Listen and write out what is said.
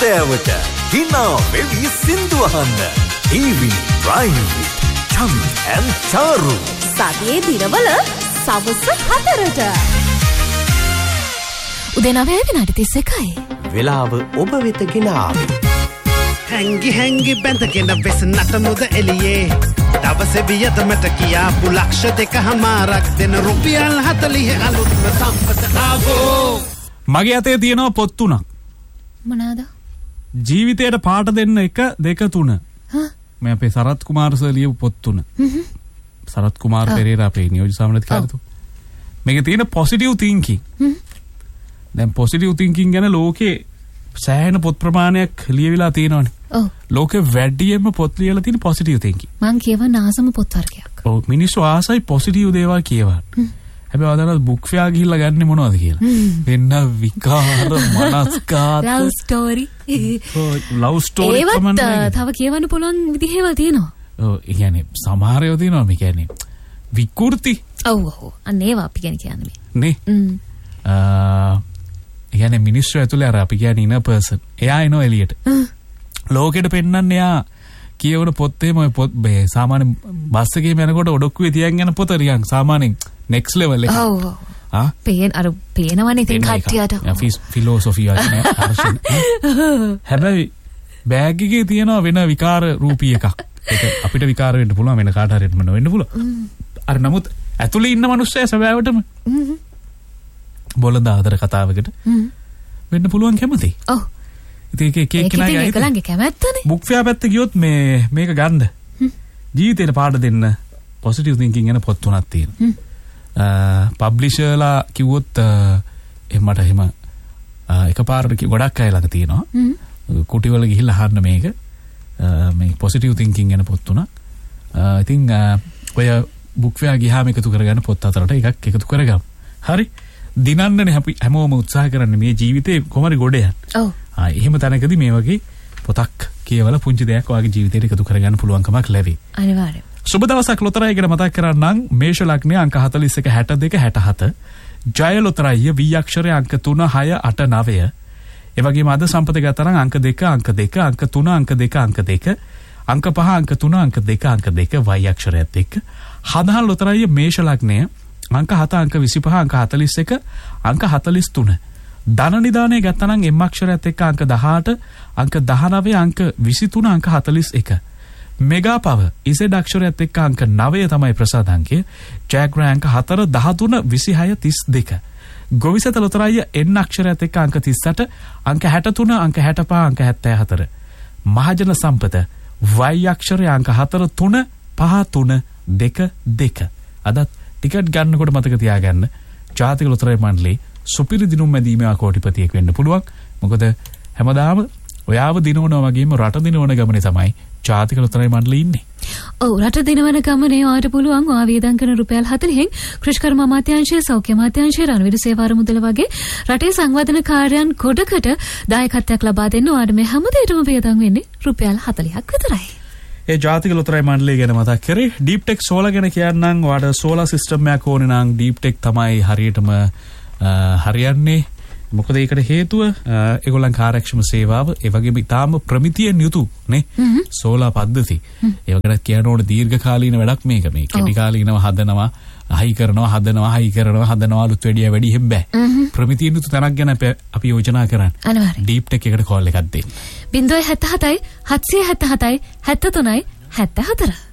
හැන්දෑවට hina වෙවි සින්දු අහන්න. Evening Drive with Chami and Charu. සතියේ දිනවල සවස් 4ට. උදේ 9:31යි. වෙලාව ඔබ වෙත ගෙනාවේ. හැංගි බැඳගෙන වෙස නටනුද එළියේ. දවසේ වියදමට කියාපු ලක්ෂ 2.5ක් දෙන රුපියල් 40 අලුත්ම සම්පත ආවෝ. මගේ අතේ තියෙනවා පොත් 3ක්. මොනවාද? ජීවිතයට පාට දෙන්න 1 2 3. මේ අපේ සරත් කුමාර සර් ලියපු පොත් 3. සරත් කුමාර පෙරේරා අපේ නියෝජ්‍ය සාමනතිකාරතු. මේකේ තියෙන පොසිටිව් තින්කින්. දැන් පොසිටිව් තින්කින් ගැන ලෝකේ සෑහෙන පොත් ප්‍රමාණයක් ලියවිලා තියෙනවානේ. ඔව්. ලෝකේ වැඩියෙන්ම පොත් ලියලා තියෙන පොසිටිව් තින්කින්. මං කියවන ආසම පොත් වර්ගයක්. ඔව් මිනිස්සු ආසයි පොසිටිව් දේවල් කියවන්න. හැබැයි අදන බුක් ෆෙයා ගිහිල්ලා ගන්නේ මොනවද කියලා. වෙන්න විකාර මනස්කාත ලව් ස්ටෝරි. ලව් ස්ටෝරි තමයි. තව කියවන්න පුළුවන් විදිහේවල් තියෙනවා. ඔව් ඒ කියන්නේ සමහර ඒවා තියෙනවා මේ කියන්නේ විකෘති. ඔව් ඔව්. අන්න ඒවා අපි කියන්නේ නේ. يعني මිනිස්සු ඇතුලේ අර අපි කියන්නේ ඉන පර්සන්. එයා එනවා එළියට. ලෝකෙට පෙන්නන්නේ එයා කියවන පොත් එහෙම ඔය පොත් සාමාන්‍ය බස් එකේ යනකොට ඔඩොක්කුවේ තියන් යන පොත රියන් සාමාන්‍යයෙන් next level එක. ඔව් ඔව්. පේනවනේ ඉතින් කට්ටියට. ෆිලොසොෆි වගේ අර්ශන. හැබැයි බෑග් එකේ තියෙනවා වෙන විකාර රූපී එකක්. ඒක අපිට විකාර වෙන්න පුළුවන් වෙන කාට හරි වෙන්න පුළුවන්. අර නමුත් ඇතුලේ ඉන්න මිනිස්සයා සැබෑවටම බොළඳ ආදර කතාවකට වෙන්න පුළුවන් කැමති. ඔව්. ඉතින් එක කෙනා යයි. ඒකලංගේ කැමැත්තනේ. බුක් ෆෙයා පැත්ත ගියොත් මේක ගන්න. ජීවිතේට පාඩ දෙන්න පොසිටිව් තින්කින් ගැන පොත් 3ක් තියෙනවා. පබ්ලිෂර්ලා කිව්වොත් මට එහෙම එකපාරට ගොඩක් අය ළඟ තියෙනවා. කුටිවල ගිහිල්ලා අහන්න මේක. මේ පොසිටිව් තින්කින් ගැන පොත් 3ක්. ඉතින් ඔය බුක් ෆෙයා ගියාම එකතු කරගන්න පොත් 4ට එකක් එකතු කරගමු. හරි? දිනන්නනේ අපි හැමෝම උත්සාහ කරන්නේ මේ ජීවිතේ කොහමද ගොඩ යන්න. ඔව්. එහෙම තැනකදී මේ වගේ පොතක් කියවලා පුංචි දෙයක් ඔයාගේ ජීවිතේට එකතු කරගන්න පුළුවන්කමක් ලැබේ. අනිවාර්යයෙන්. සුබ දවසක් ලොතරැයි ගැන මතක් කරන්නම්. මේෂ ලග්නයේ අංක 41 62 67. ජය ලොතරැයි V අක්ෂරයේ අංක 3 6 8 9. ඒ වගේම අද සම්පත ගතනම් අංක 2 අංක 2 අංක 3 අංක 2 අංක 2 අංක 5 අංක 3 අංක 2 අංක 2 Y අක්ෂරයත් එක්ක. හදහන් ලොතරැයි මේෂ ලග්නයේ අංක 7 අංක 25 අංක 41 අංක 43. ධන නිදානේ ගත්තනම් M අක්ෂරයත් එක්ක අංක 18 අංක 19 අංක 23 අංක 41. මෙගා පව ඉසෙඩ් අක්ෂරයත් එක්ක අංක 9 තමයි ප්‍රසාද අංකය. ජයග්‍රහ අංක 4 13 26 32. ගොවිසත ලොතරැයි N අක්ෂරයත් එක්ක අංක 38 අංක 63 අංක 65 අංක 74. මහජන සම්පත Y අක්ෂරය අංක 4 3 5 3 2 2. අදත් ටිකට් ගන්නකොට මතක තියාගන්න ජාතික ලොතරැයි මණ්ඩලයේ සුපිරි දිනුම් මැදීමේ කෝටිපතියෙක් වෙන්න පුළුවන්. මොකද හැමදාම ඔයාව දිනවනවා වගේම රට දිනවන ගමනේ තමයි ජාතික ලොතරැයි මණ්ඩලය ඉන්නේ. ඔව් රට දිනවන ගමනේ ඔයාට පුළුවන් ඔයා වේදම් කරන රුපියල් 40න් කෘෂිකර්ම අමාත්‍යාංශය සෞඛ්‍ය අමාත්‍යාංශය රණවිරු සේවා මුදල වගේ රටේ සංවර්ධන කාර්යයන් ගොඩකට දායකත්වයක් ලබා දෙන්න ඔයාට මේ හැමදේටම වේදම් වෙන්නේ රුපියල් 40ක් විතරයි. ඒ ජාතික ලොතරැයි මණ්ඩලය ගැන මතක් කරේ. ඩීප් ටෙක් සෝලා ගැන කියන්නම්. ඔයාට සෝලා සිස්ටම් එකක් ඕනේ නම් ඩීප් ටෙක් තමයි හරියටම හරියන්නේ. මොකද ඒකට හේතුව ඒගොල්ලන් කාර්යක්ෂම සේවාව ඒ වගේම ඉතාම ප්‍රමිතියෙන් යුතු නේ සෝලා පද්ධති. ඒවකට කියන්න ඕන දීර්ඝකාලීන වැඩක් මේක. මේ කෙටි කාලීනව හදනවා හයි කරනවා අලුත් වැඩිය වැඩි හැම බෑ. ප්‍රමිතියෙන් යුතු තැනක් ගැන අපි යෝජනා කරන්නේ. අනිවාර්යයෙන්. ඩීප් ටෙක් එකට කෝල් එකක් දෙන්න. 077 777 73 74